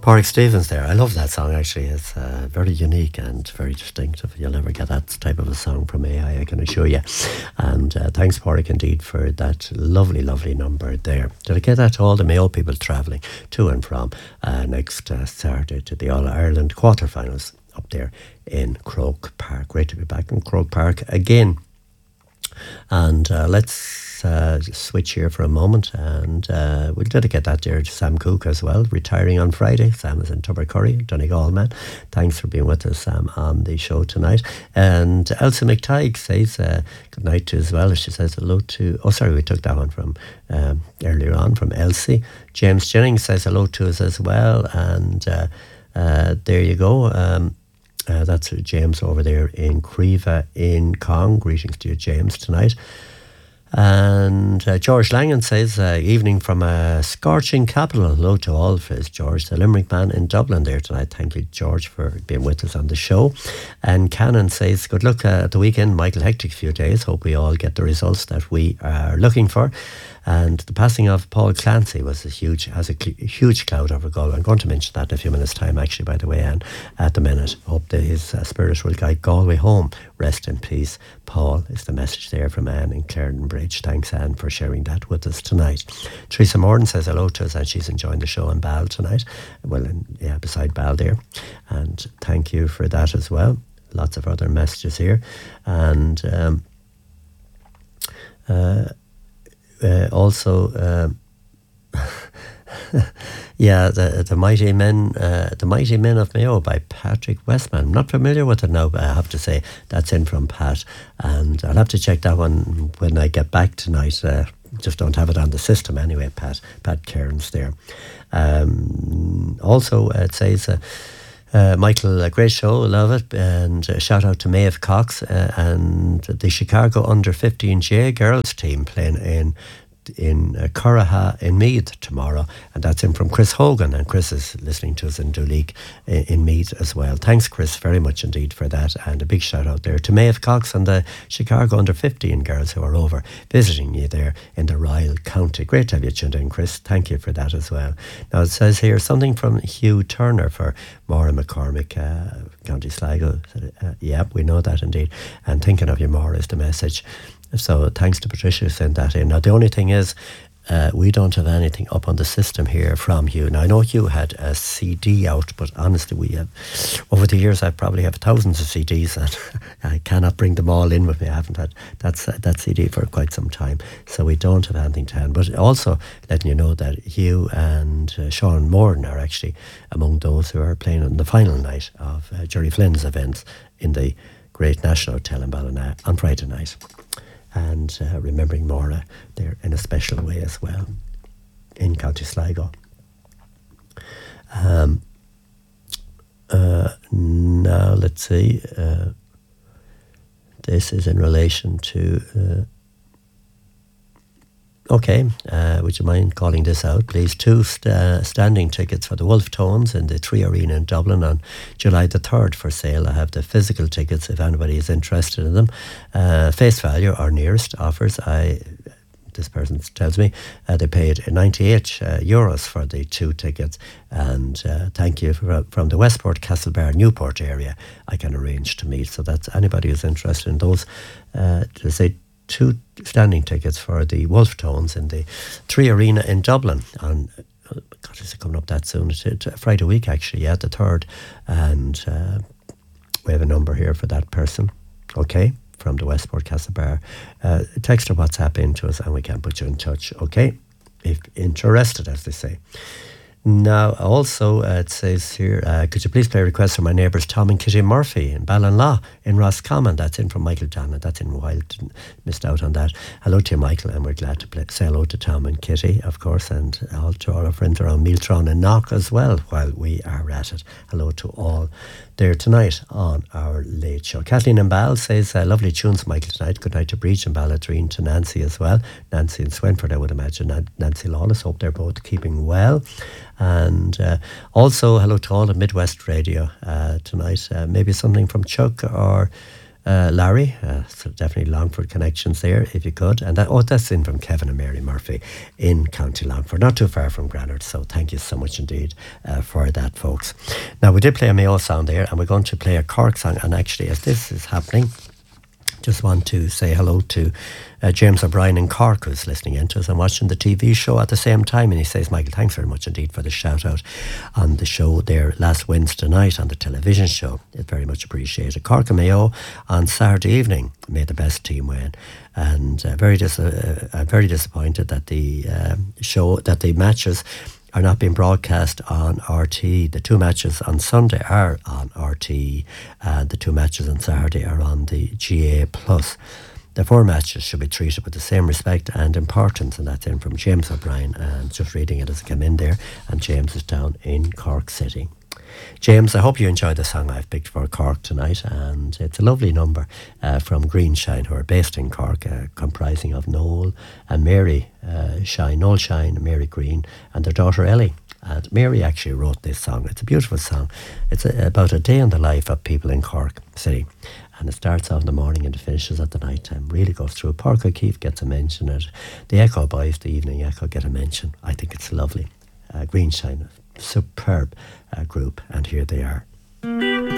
Warwick Stevens there. I love that song actually. It's very unique and very distinctive. You'll never get that type of a song from AI, I can assure you. And thanks, Warwick, indeed, for that lovely, lovely number there. Dedicate that to all the Mayo people travelling to and from next Saturday to the All-Ireland quarterfinals up there in Croke Park. Great to be back in Croke Park again. And let's switch here for a moment, and we'll dedicate that there to Sam Cook as well, retiring on Friday. Sam is in Tubbercurry, Donegal man. Thanks for being with us, Sam, on the show tonight. And Elsa McTighe says good night to as well. She says hello to, we took that one from earlier on from Elsie. James Jennings says hello to us as well, and there you go. That's James over there in Creva in Cong. Greetings to you, James, tonight. And George Langan says, evening from a scorching capital. Hello to all of us, George, the Limerick man in Dublin there tonight. Thank you, George, for being with us on the show. And Cannon says, good luck at the weekend, Michael. Hectic few days. Hope we all get the results that we are looking for. And the passing of Paul Clancy has a huge cloud over Galway. I'm going to mention that in a few minutes' time, actually, by the way, Anne, at the minute. Hope that his spirit will guide Galway home. Rest in peace, Paul, is the message there from Anne in Clarendon Bridge. Thanks, Anne, for sharing that with us tonight. Teresa Morden says hello to us, and she's enjoying the show in Ball tonight. Well, beside Ball there. And thank you for that as well. Lots of other messages here. And also, the mighty men of Mayo by Patrick Westman. I'm not familiar with it now, but I have to say that's in from Pat, and I'll have to check that one when I get back tonight. Just don't have it on the system anyway. Pat Cairns there. Also, it says. Michael, a great show, love it, and shout out to Maeve Cox and the Chicago under-15 girls team playing in Curraha in Meath tomorrow, and that's in from Chris Hogan, and Chris is listening to us in Duleek in Meath as well. Thanks, Chris, very much indeed for that, and a big shout out there to Maeve Cox and the Chicago under-15 girls who are over visiting you there in the Royal County. Great to have you tuned in, Chris. Thank you for that as well. Now it says here something from Hugh Turner for Maura McCormick, County Sligo. Yeah, we know that indeed, and thinking of you, Maura, is the message. So thanks to Patricia who sent that in. Now the only thing is, we don't have anything up on the system here from Hugh. Now I know Hugh had a CD out, but honestly we have, over the years I probably have thousands of CDs and I cannot bring them all in with me. I haven't had that CD for quite some time, so we don't have anything to hand. But also letting you know that Hugh and Sean Moran are actually among those who are playing on the final night of Jerry Flynn's events in the Great National Hotel in Ballina on Friday night. And remembering Maura there in a special way as well in County Sligo. Now let's see. This is in relation to. Would you mind calling this out, please? 2 standing tickets for the Wolf Tones in the 3 Arena in Dublin on July the 3rd for sale. I have the physical tickets if anybody is interested in them. Face value, our nearest offers, this person tells me, they paid 98 euros for the 2 tickets. And thank you from the Westport, Castlebar, Newport area. I can arrange to meet. So that's anybody who's interested in those. To say 2 standing tickets for the Wolf Tones in the 3 Arena in Dublin on, God, is it coming up that soon? It's Friday week actually, the 3rd, and we have a number here for that person, okay, from the Westport Castlebar. Text or WhatsApp into us and we can put you in touch, okay, if interested, as they say. Now, also, it says here, could you please play a request for my neighbours Tom and Kitty Murphy in Ballinlaw in Roscommon? That's in from Michael Donna. That's in Wild. Missed out on that. Hello to you, Michael, and we're glad to say hello to Tom and Kitty, of course, and all to all our friends around Mealtron and Knock as well while we are at it. Hello to all there tonight on our late show. Kathleen and Ball says, lovely tunes, Michael, tonight. Good night to Breach and Balladreen, to Nancy as well. Nancy and Swinford, I would imagine. Nancy Lawless, hope they're both keeping well. And also hello to all of Midwest Radio tonight. Maybe something from Chuck or Larry, so definitely Longford connections there, if you could. And that's in from Kevin and Mary Murphy in County Longford, not too far from Granard. So thank you so much indeed for that, folks. Now, we did play a Mayo song there, and we're going to play a Cork song. And actually, as this is happening, just want to say hello to James O'Brien in Cork, who's listening in to us and watching the TV show at the same time. And he says, Michael, thanks very much indeed for the shout out on the show there last Wednesday night on the television show. It's very much appreciated. Cork and Mayo on Saturday evening made the best team win. And I'm very disappointed that the matches are not being broadcast on RT. The two matches on Sunday are on RT, and the two matches on Saturday are on the GA+. The four matches should be treated with the same respect and importance, and that's in from James O'Brien, and just reading it as it came in there, and James is down in Cork City. James, I hope you enjoyed the song I've picked for Cork tonight, and it's a lovely number from Greenshine, who are based in Cork, comprising of Noel and Mary Shine, Noel Shine, Mary Green, and their daughter Ellie. And Mary actually wrote this song. It's a beautiful song. It's about a day in the life of people in Cork City. And it starts off in the morning and it finishes at the night time. Really goes through. Páirc Uí Chaoimh gets a mention. The Echo Boys, the Evening Echo, get a mention. I think it's lovely. Greenshine, superb group, and here they are.